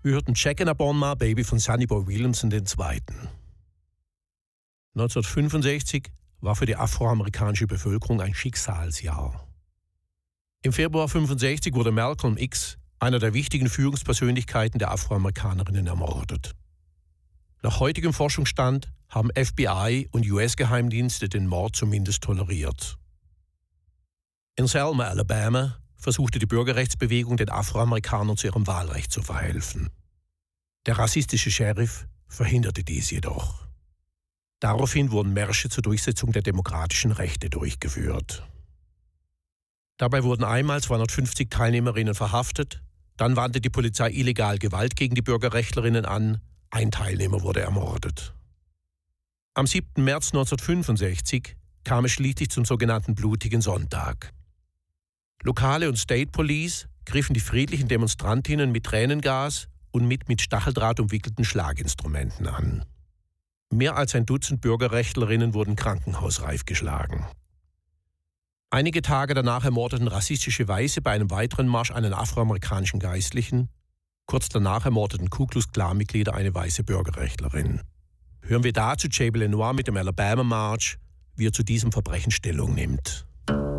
Wir hörten Check in a Bon Ma Baby von Sonny Boy Williamson II. 1965 war für die afroamerikanische Bevölkerung ein Schicksalsjahr. Im Februar 1965 wurde Malcolm X, einer der wichtigen Führungspersönlichkeiten der Afroamerikanerinnen, ermordet. Nach heutigem Forschungsstand haben FBI und US-Geheimdienste den Mord zumindest toleriert. In Selma, Alabama, versuchte die Bürgerrechtsbewegung den Afroamerikanern zu ihrem Wahlrecht zu verhelfen. Der rassistische Sheriff verhinderte dies jedoch. Daraufhin wurden Märsche zur Durchsetzung der demokratischen Rechte durchgeführt. Dabei wurden einmal 250 Teilnehmerinnen verhaftet, dann wandte die Polizei illegal Gewalt gegen die Bürgerrechtlerinnen an, ein Teilnehmer wurde ermordet. Am 7. März 1965 kam es schließlich zum sogenannten blutigen Sonntag. Lokale und State Police griffen die friedlichen Demonstrantinnen mit Tränengas und mit Stacheldraht umwickelten Schlaginstrumenten an. Mehr als ein Dutzend Bürgerrechtlerinnen wurden krankenhausreif geschlagen. Einige Tage danach ermordeten rassistische Weiße bei einem weiteren Marsch einen afroamerikanischen Geistlichen. Kurz danach ermordeten Ku Klux Klan-Mitglieder eine weiße Bürgerrechtlerin. Hören wir dazu Jay Lenoir mit dem Alabama March, wie er zu diesem Verbrechen Stellung nimmt.